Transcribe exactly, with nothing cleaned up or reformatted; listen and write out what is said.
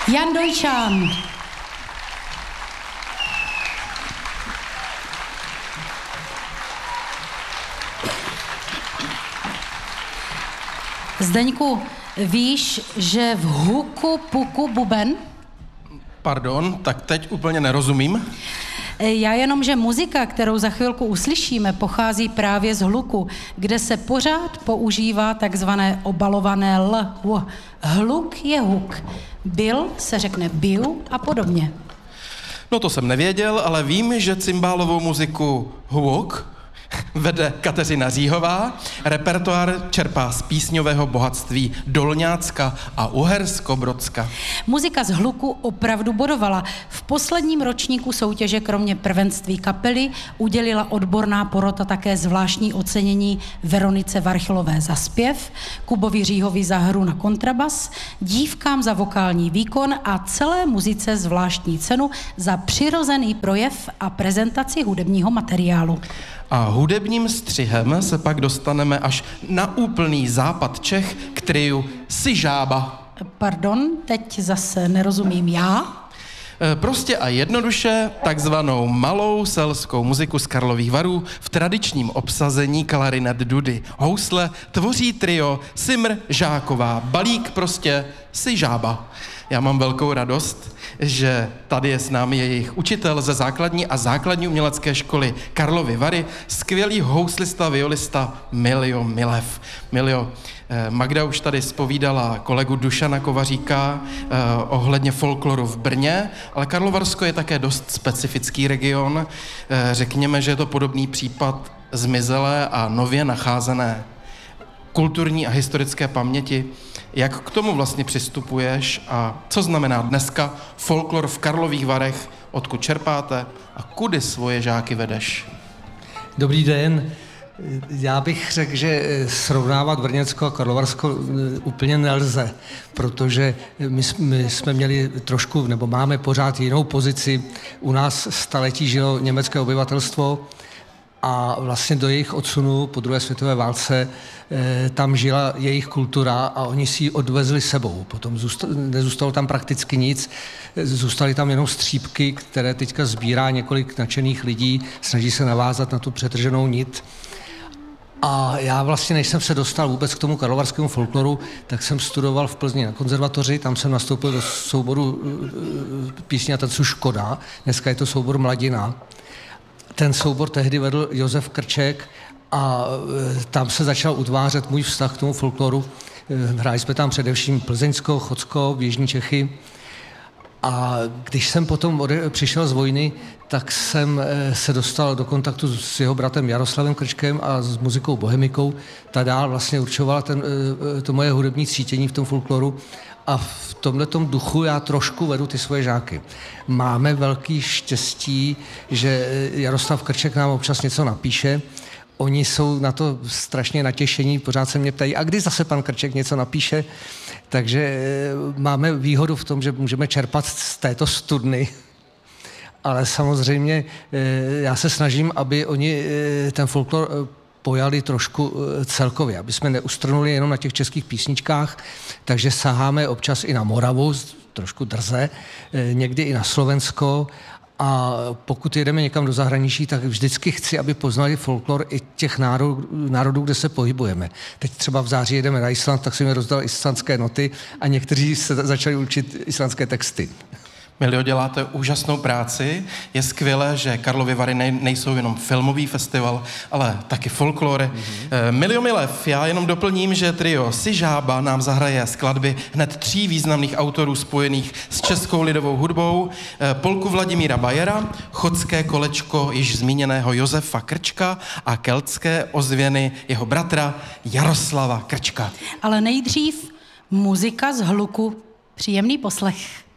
Jan Dojčán. Zdeňku, víš, že v huku puku buben? Pardon, tak teď úplně nerozumím. Já jenom, že muzika, kterou za chvilku uslyšíme, pochází právě z hluku, kde se pořád používá takzvané obalované l. Hluk je huk. Byl se řekne byl a podobně. No to jsem nevěděl, ale vím, že cymbálovou muziku huk vede Kateřina Říhová, repertoár čerpá z písňového bohatství Dolňácka a Uhersko-Brodska. Muzika z hluku opravdu bodovala. V posledním ročníku soutěže kromě prvenství kapely udělila odborná porota také zvláštní ocenění Veronice Varchilové za zpěv, Kubovi Říhovi za hru na kontrabas, dívkám za vokální výkon a celé muzice zvláštní cenu za přirozený projev a prezentaci hudebního materiálu. A hudebním střihem se pak dostaneme až na úplný západ Čech k triu Si žába. Pardon, teď zase nerozumím já. Prostě a jednoduše takzvanou malou selskou muziku z Karlových Varů v tradičním obsazení klarinet dudy. Housle tvoří trio Simr Žáková. Balík prostě Si žába. Já mám velkou radost, že tady je s námi jejich učitel ze základní a základní umělecké školy Karlovy Vary, skvělý houslista, violista Miljo Milev. Miljo, Magda už tady zpovídala kolegu Dušana Kovaříka eh, ohledně folkloru v Brně, ale Karlovarsko je také dost specifický region. Eh, řekněme, že je to podobný případ zmizelé a nově nacházené kulturní a historické paměti. Jak k tomu vlastně přistupuješ a co znamená dneska folklor v Karlových Varech, odkud čerpáte a kudy svoje žáky vedeš? Dobrý den. Já bych řekl, že srovnávat Brněnsko a Karlovarsko úplně nelze, protože my, my jsme měli trošku, nebo máme pořád jinou pozici. U nás staletí žilo německé obyvatelstvo a vlastně do jejich odsunu po druhé světové válce eh, tam žila jejich kultura a oni si ji odvezli sebou. Potom zůsta, nezůstalo tam prakticky nic, zůstaly tam jenom střípky, které teďka sbírá několik nadšených lidí, snaží se navázat na tu přetrženou nit. A já vlastně, než jsem se dostal vůbec k tomu karlovarskému folkloru, tak jsem studoval v Plzni na konzervatoři, tam jsem nastoupil do souboru písně a tancu Škoda, dneska je to soubor Mladina. Ten soubor tehdy vedl Josef Krček a tam se začal utvářet můj vztah k tomu folkloru. Hráli jsme tam především Plzeňsko, Chocko, Jižní Čechy. A když jsem potom přišel z vojny, tak jsem se dostal do kontaktu s jeho bratrem Jaroslavem Krčkem a s muzikou Bohemikou. Ta dál vlastně určovala ten, to moje hudební cítění v tom folkloru. A v tomhletom duchu já trošku vedu ty svoje žáky. Máme velký štěstí, že Jaroslav Krček nám občas něco napíše. Oni jsou na to strašně natěšení, pořád se mě ptají, a kdy zase pan Krček něco napíše. Takže máme výhodu v tom, že můžeme čerpat z této studny. Ale samozřejmě já se snažím, aby oni ten folklor pojali trošku celkově, aby jsme neustrnuli jenom na těch českých písničkách, takže saháme občas i na Moravu, trošku drze, někdy i na Slovensko a pokud jedeme někam do zahraničí, tak vždycky chci, aby poznali folklor i těch národů, národů, kde se pohybujeme. Teď třeba v září jedeme na Island, tak jsem mi rozdal islandské noty a někteří se začali učit islandské texty. Miljo, děláte úžasnou práci. Je skvělé, že Karlovy Vary nejsou jenom filmový festival, ale taky folklory. Mm-hmm. Miljo Milev, já jenom doplním, že trio Si žába nám zahraje skladby hned tří významných autorů spojených s českou lidovou hudbou. Polku Vladimíra Bajera, Chodské kolečko již zmíněného Josefa Krčka a keltské ozvěny jeho bratra Jaroslava Krčka. Ale nejdřív muzika z hluku. Příjemný poslech.